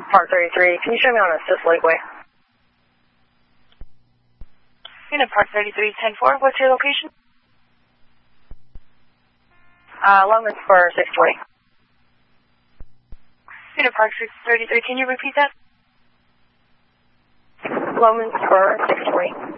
Park 33, can you show me on Assist Lakeway? Unit Park 33, 10-4, what's your location? Longman Spur 620. Unit Park 33, can you repeat that? Longman Spur 620.